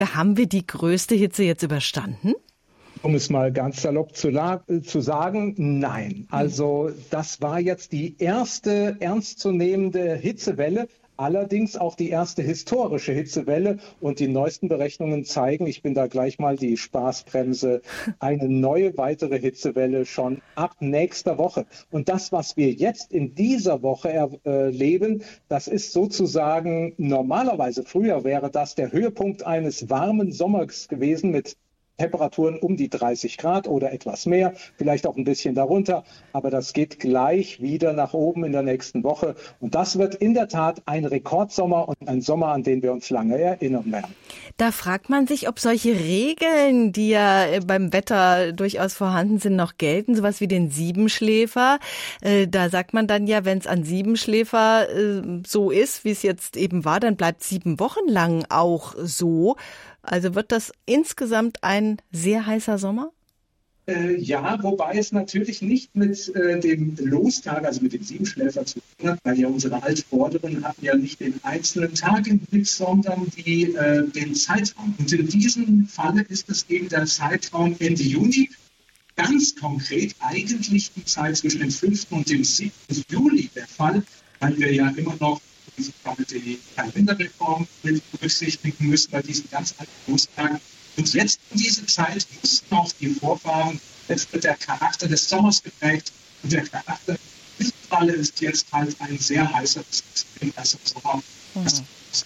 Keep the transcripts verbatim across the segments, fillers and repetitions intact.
Haben wir die größte Hitze jetzt überstanden? Um es mal ganz salopp zu, zu sagen, nein. Also das war jetzt die erste ernstzunehmende Hitzewelle. Allerdings auch die erste historische Hitzewelle und die neuesten Berechnungen zeigen, ich bin da gleich mal die Spaßbremse, eine neue weitere Hitzewelle schon ab nächster Woche. Und das, was wir jetzt in dieser Woche erleben, das ist sozusagen normalerweise, früher wäre das der Höhepunkt eines warmen Sommers gewesen mit Temperaturen um die dreißig Grad oder etwas mehr, vielleicht auch ein bisschen darunter. Aber das geht gleich wieder nach oben in der nächsten Woche. Und das wird in der Tat ein Rekordsommer und ein Sommer, an den wir uns lange erinnern werden. Da fragt man sich, ob solche Regeln, die ja beim Wetter durchaus vorhanden sind, noch gelten. Sowas wie den Siebenschläfer. Da sagt man dann ja, wenn es an Siebenschläfer so ist, wie es jetzt eben war, dann bleibt sieben Wochen lang auch so. Also wird das insgesamt ein sehr heißer Sommer? Äh, ja, wobei es natürlich nicht mit äh, dem Lostag, also mit dem Siebenschläfer zu tun hat, weil ja unsere Altvorderen hatten ja nicht den einzelnen Tag im Blick, sondern die, äh, den Zeitraum. Und in diesem Falle ist es eben der Zeitraum Ende Juni. Ganz konkret eigentlich die Zeit zwischen dem fünften und dem siebten Juli der Fall, weil wir ja immer noch die Kalenderreform mit berücksichtigen müssen bei diesen ganz alten Lostage. Und jetzt in dieser Zeit mussten auch die Vorfahren, jetzt wird der Charakter des Sommers geprägt und der Charakter des Falle ist jetzt halt ein sehr heißer, ein heißer Sommer. Das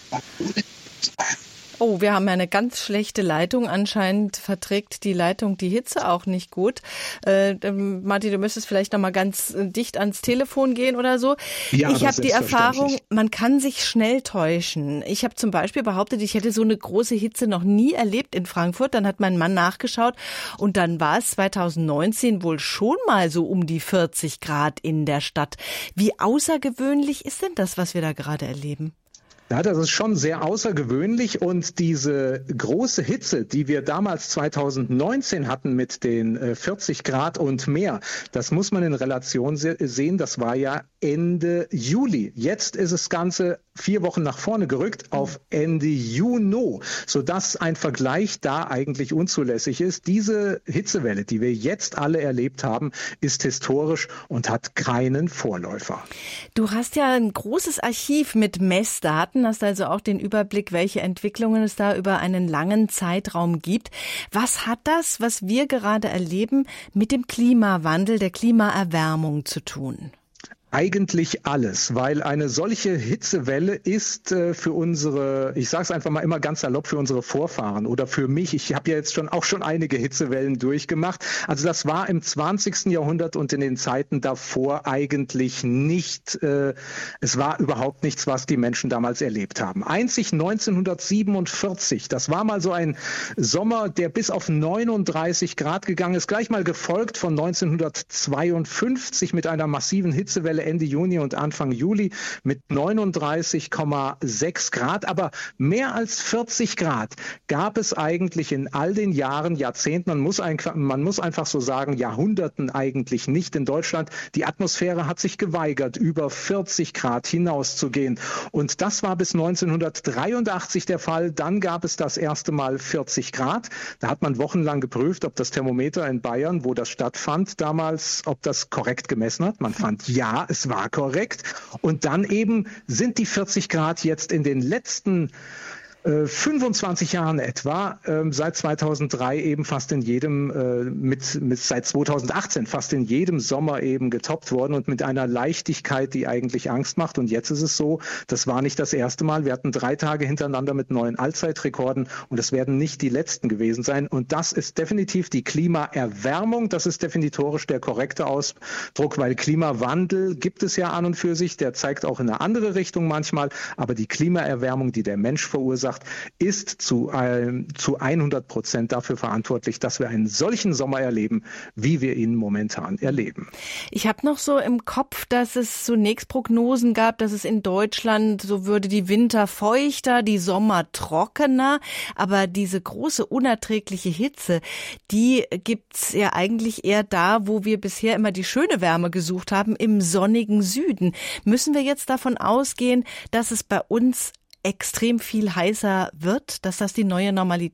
Oh, wir haben ja eine ganz schlechte Leitung. Anscheinend verträgt die Leitung die Hitze auch nicht gut. Äh, Martin, du müsstest vielleicht noch mal ganz dicht ans Telefon gehen oder so. Ja, ich habe die Erfahrung, man kann sich schnell täuschen. Ich habe zum Beispiel behauptet, ich hätte so eine große Hitze noch nie erlebt in Frankfurt. Dann hat mein Mann nachgeschaut und dann war es zwanzig neunzehn wohl schon mal so um die vierzig Grad in der Stadt. Wie außergewöhnlich ist denn das, was wir da gerade erleben? Ja, das ist schon sehr außergewöhnlich und diese große Hitze, die wir damals zwanzig neunzehn hatten mit den äh, vierzig Grad und mehr, das muss man in Relation se- sehen, das war ja Ende Juli. Jetzt ist das Ganze vier Wochen nach vorne gerückt auf Ende Juni, sodass ein Vergleich da eigentlich unzulässig ist. Diese Hitzewelle, die wir jetzt alle erlebt haben, ist historisch und hat keinen Vorläufer. Du hast ja ein großes Archiv mit Messdaten, hast also auch den Überblick, welche Entwicklungen es da über einen langen Zeitraum gibt. Was hat das, was wir gerade erleben, mit dem Klimawandel, der Klimaerwärmung zu tun? Eigentlich alles, weil eine solche Hitzewelle ist äh, für unsere, ich sage es einfach mal immer ganz salopp, für unsere Vorfahren oder für mich. Ich habe ja jetzt schon auch schon einige Hitzewellen durchgemacht. Also das war im zwanzigsten Jahrhundert und in den Zeiten davor eigentlich nicht, äh, es war überhaupt nichts, was die Menschen damals erlebt haben. Einzig neunzehnhundertsiebenundvierzig, das war mal so ein Sommer, der bis auf neununddreißig Grad gegangen ist, gleich mal gefolgt von neunzehnhundertzweiundfünfzig mit einer massiven Hitzewelle Ende Juni und Anfang Juli mit neununddreißig Komma sechs Grad. Aber mehr als vierzig Grad gab es eigentlich in all den Jahren, Jahrzehnten, man muss, ein, man muss einfach so sagen, Jahrhunderten eigentlich nicht in Deutschland. Die Atmosphäre hat sich geweigert, über vierzig Grad hinauszugehen. Und das war bis neunzehnhundertdreiundachtzig der Fall. Dann gab es das erste Mal vierzig Grad. Da hat man wochenlang geprüft, ob das Thermometer in Bayern, wo das stattfand, damals, ob das korrekt gemessen hat. Man fand ja, es war korrekt. Und dann eben sind die vierzig Grad jetzt in den letzten äh, fünfundzwanzig Jahren etwa, äh, seit zweitausenddrei eben fast in jedem, äh, mit, mit seit zweitausendachtzehn fast in jedem Sommer eben getoppt worden und mit einer Leichtigkeit, die eigentlich Angst macht. Und jetzt ist es so, das war nicht das erste Mal. Wir hatten drei Tage hintereinander mit neuen Allzeitrekorden und es werden nicht die letzten gewesen sein. Und das ist definitiv die Klimaerwärmung. Das ist definitorisch der korrekte Ausdruck, weil Klimawandel gibt es ja an und für sich. Der zeigt auch in eine andere Richtung manchmal. Aber die Klimaerwärmung, die der Mensch verursacht, ist zu, äh, zu hundert Prozent dafür verantwortlich, dass wir einen solchen Sommer erleben, wie wir ihn momentan erleben. Ich habe noch so im Kopf, dass es zunächst Prognosen gab, dass es in Deutschland, so würde die Winter feuchter, die Sommer trockener, aber diese große unerträgliche Hitze, die gibt's ja eigentlich eher da, wo wir bisher immer die schöne Wärme gesucht haben, im sonnigen Süden. Müssen wir jetzt davon ausgehen, dass es bei uns extrem viel heißer wird, dass das die neue Normalität